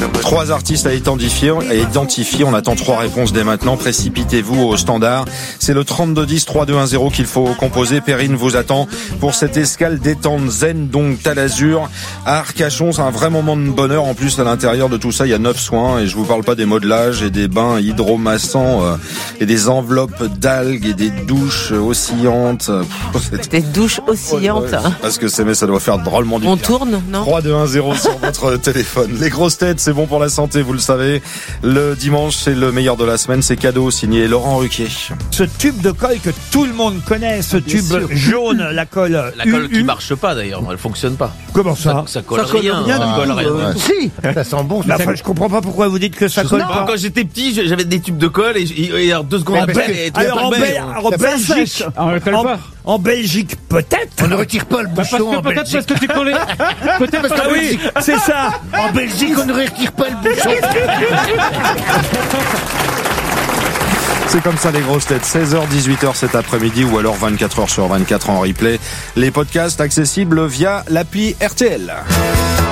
3 artistes à identifier. On attend 3 réponses dès maintenant. Précipitez-vous au standard. C'est le 3210 3210 qu'il faut composer. Perrine vous attend pour cette escale détente zen, donc Talazur à Arcachon. C'est un vrai moment de bonheur. En plus, à l'intérieur de tout ça, il y a 9 soins. Et je vous parle pas des modelages et des bains hydromassants et des enveloppes d'algues et des douches oscillantes. Des douches oscillantes. Ouais, parce que ça doit faire drôlement du bien. On tourne, non? 3210 sur votre téléphone. Les grosses têtes, c'est bon pour la santé, vous le savez. Le dimanche, c'est le meilleur de la semaine. C'est cadeau signé Laurent Ruquier. Ce tube de colle que tout le monde connaît, ce tube jaune, la colle. La colle qui marche pas d'ailleurs, elle fonctionne pas. Comment ça? Ça colle rien. Ça colle rien. Si, ça sent bon. Enfin, je comprends pas pourquoi vous dites que ça colle pas. Quand j'étais petit, j'avais des tubes de colle et alors 2 secondes après. Alors en Belgique, peut-être. On ne retire pas le bouchon en Belgique. Parce que tu connais. Peut-être parce que oui, c'est ça. En Belgique, on ne retire pas le bouchon. C'est comme ça les grosses têtes, 16h, 18h cet après-midi ou alors 24h sur 24 en replay. Les podcasts accessibles via l'appli RTL.